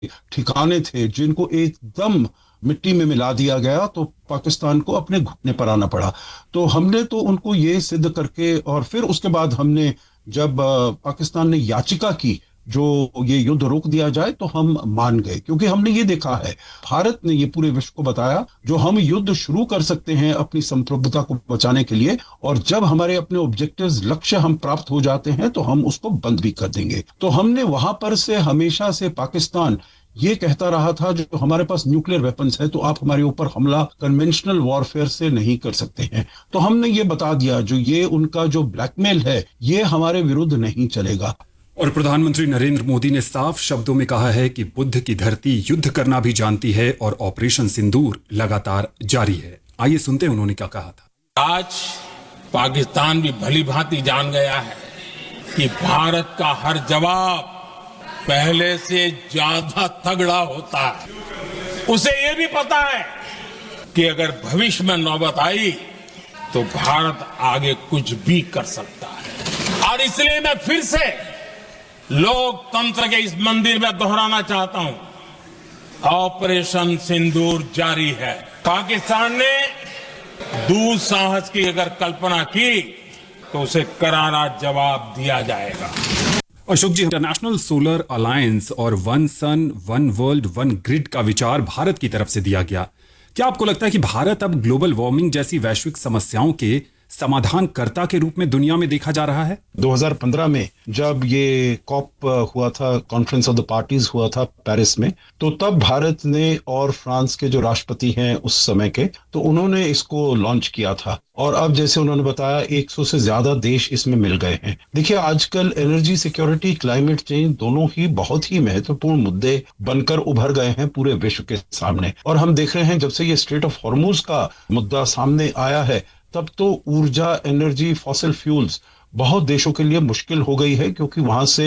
ठिकाने थे जिनको एकदम मिट्टी में मिला दिया गया, तो पाकिस्तान को अपने घुटने पर आना पड़ा। तो हमने तो उनको ये सिद्ध करके, और फिर उसके बाद हमने जब पाकिस्तान ने याचिका की जो ये युद्ध रोक दिया जाए, तो हम मान गए, क्योंकि हमने ये देखा है, भारत ने ये पूरे विश्व को बताया जो हम युद्ध शुरू कर सकते हैं अपनी संप्रभुता को बचाने के लिए, और जब हमारे अपने ऑब्जेक्टिव्स, लक्ष्य हम प्राप्त हो जाते हैं तो हम उसको बंद भी कर देंगे। तो हमने वहां पर से हमेशा से पाकिस्तान ये कहता रहा था जो हमारे पास न्यूक्लियर वेपन्स है तो आप हमारे ऊपर हमला कन्वेंशनल वॉरफेयर से नहीं कर सकते हैं। तो हमने ये बता दिया जो ये उनका जो ब्लैकमेल है ये हमारे विरुद्ध नहीं चलेगा। और प्रधानमंत्री नरेंद्र मोदी ने साफ शब्दों में कहा है कि बुद्ध की धरती युद्ध करना भी जानती है और ऑपरेशन सिंदूर लगातार जारी है। आइए सुनते हैं उन्होंने क्या कहा था। आज पाकिस्तान भी भली भांति जान गया है कि भारत का हर जवाब पहले से ज्यादा तगड़ा होता है। उसे ये भी पता है कि अगर भविष्य में नौबत आई तो भारत आगे कुछ भी कर सकता है। और इसलिए मैं फिर से लोकतंत्र के इस मंदिर में दोहराना चाहता हूं, ऑपरेशन सिंदूर जारी है। पाकिस्तान ने दुस्साहस की अगर कल्पना की तो उसे करारा जवाब दिया जाएगा। अशोक जी, इंटरनेशनल सोलर अलायंस और one sun one world one grid का विचार भारत की तरफ से दिया गया। क्या आपको लगता है कि भारत अब ग्लोबल वार्मिंग जैसी वैश्विक समस्याओं के समाधानकर्ता के रूप में दुनिया में देखा जा रहा है? 2015 में जब ये कॉप हुआ था, कॉन्फ्रेंस ऑफ द पार्टीज हुआ था पेरिस में, तो तब भारत ने और फ्रांस के जो राष्ट्रपति हैं उस समय के, तो उन्होंने इसको लॉन्च किया था। और अब जैसे उन्होंने बताया 100 से ज्यादा देश इसमें मिल गए हैं। देखिए, आजकल एनर्जी सिक्योरिटी, क्लाइमेट चेंज दोनों ही बहुत ही महत्वपूर्ण मुद्दे बनकर उभर गए हैं पूरे विश्व के सामने। और हम देख रहे हैं जब से ये स्ट्रेट ऑफ हॉर्मुज का मुद्दा सामने आया है तब तो ऊर्जा, एनर्जी, फॉसिल फ्यूल्स बहुत देशों के लिए मुश्किल हो गई है, क्योंकि वहां से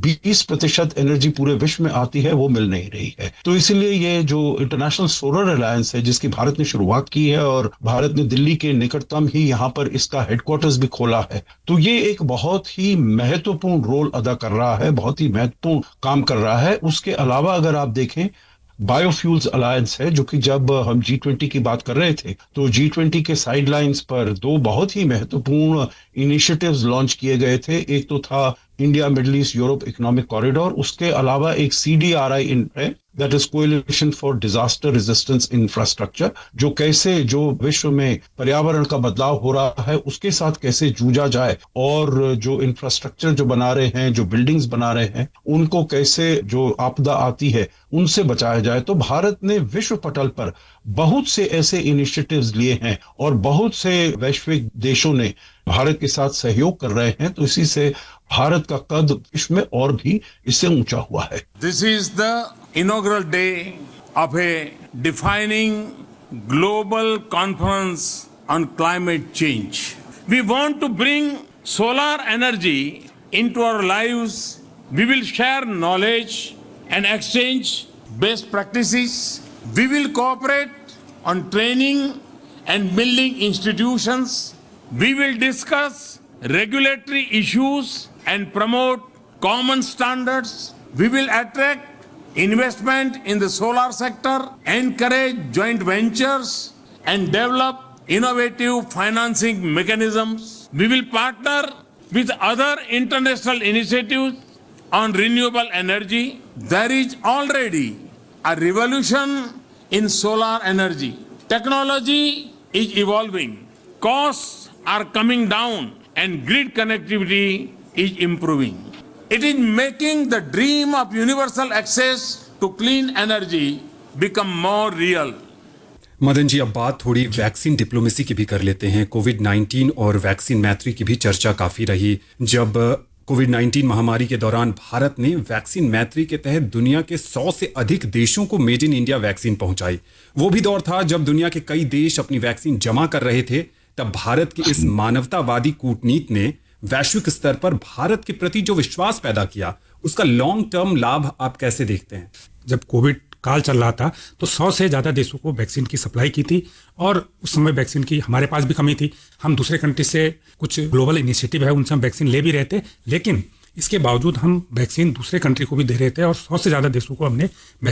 20% एनर्जी पूरे विश्व में आती है वो मिल नहीं रही है। तो इसलिए ये जो इंटरनेशनल सोलर अलायंस है जिसकी भारत ने शुरुआत की है, और भारत ने दिल्ली के निकटतम ही यहाँ पर इसका हेडक्वार्टर्स भी खोला है, तो ये एक बहुत ही महत्वपूर्ण रोल अदा कर रहा है, बहुत ही महत्वपूर्ण काम कर रहा है। उसके अलावा अगर आप देखें, बायोफ्यूल्स अलायंस है, जो कि जब हम G20 की बात कर रहे थे तो G20 के साइडलाइंस पर दो बहुत ही महत्वपूर्ण इनिशिएटिव्स लॉन्च किए गए थे। एक तो था India middle east Europe economic corridor, उसके अलावा एक CDRI है, that is coalition for disaster resistance infrastructure, जो कैसे जो विश्व में पर्यावरण का बदलाव हो रहा है उसके साथ कैसे जूझा जाए, और जो इंफ्रास्ट्रक्चर जो बना रहे हैं, जो बिल्डिंग्स बना रहे हैं, उनको कैसे जो आपदा आती है उनसे बचाया जाए। तो भारत ने विश्व पटल पर बहुत से ऐसे इनिशिएटिव्स लिए हैं और बहुत से वैश्विक देशों ने भारत के साथ सहयोग कर रहे हैं। तो इसी से भारत का कद विश्व में और भी इससे ऊंचा हुआ है। This is the inaugural day of a defining global conference on climate change. We want to bring solar energy into our lives. We will share knowledge and exchange best practices. We will cooperate on training and building institutions. We will discuss regulatory issues and promote common standards. We will attract investment in the solar sector, encourage joint ventures, and develop innovative financing mechanisms. We will partner with other international initiatives on renewable energy. There is already a revolution in solar energy. Technology is evolving. Costs are coming down and grid connectivity is improving. It is making the dream of universal access to clean energy become more real. Madan ji, अब बात थोड़ी vaccine diplomacy की भी कर लेते हैं। कोविड-19 और vaccine मैत्री की भी चर्चा काफी रही। जब कोविड-19 महामारी के दौरान भारत ने वैक्सीन मैत्री के तहत दुनिया के 100 से अधिक देशों को मेड इन इंडिया वैक्सीन पहुंचाई। वो भी दौर था जब दुनिया के कई देश अपनी वैक्सीन जमा कर रहे थे। तब भारत की इस मानवतावादी कूटनीति ने वैश्विक स्तर पर भारत के प्रति जो विश्वास पैदा किया, उसका लॉन्ग टर्म लाभ आप कैसे देखते हैं? जब कोविड काल चल रहा था तो 100 से ज़्यादा देशों को वैक्सीन की सप्लाई की थी, और उस समय वैक्सीन की हमारे पास भी कमी थी। हम दूसरे कंट्री से कुछ ग्लोबल इनिशिएटिव है उनसे हम वैक्सीन ले भी रहे थे, लेकिन इसके बावजूद हम वैक्सीन दूसरे कंट्री को भी दे रहे थे और 100 से ज़्यादा देशों को हमने